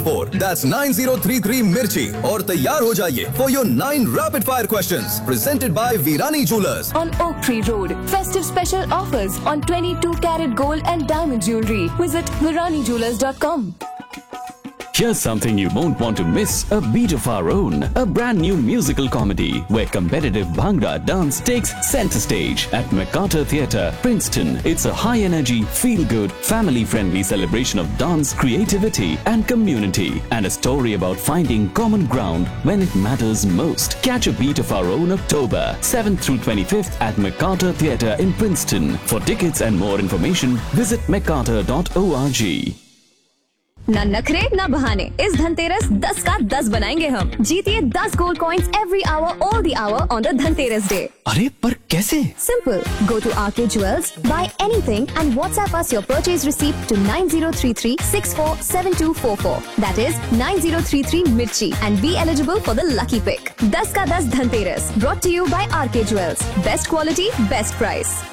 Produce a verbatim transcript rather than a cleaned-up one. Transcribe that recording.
four. That's nine zero three three Mirchi. और तैयार हो जाइए for your nine rapid fire questions presented by Virani Jewelers. On Oak Tree Road, festive special offers on twenty-two karat gold and diamond jewelry. Visit virani jewelers dot com. Here's something you won't want to miss, a beat of our own, a brand new musical comedy where competitive Bhangra dance takes center stage at MacArthur Theatre, Princeton. It's a high-energy, feel-good, family-friendly celebration of dance, creativity and community, and a story about finding common ground when it matters most. Catch a beat of our own October seventh through twenty-fifth at MacArthur Theatre in Princeton. For tickets and more information, visit macarthur dot org. ना नखरे ना बहाने, इस धनतेरस दस का दस बनाएंगे हम। जीतिए दस gold coins every hour all the hour on the Dhanteras day. अरे पर कैसे? Simple. Go to R K Jewels, buy anything and WhatsApp us your purchase receipt to nine zero three three six four seven two four four. That is nine zero three three Mirchi and be eligible for the lucky pick. दस का दस Dhanteras brought to you by R K Jewels. Best quality, best price.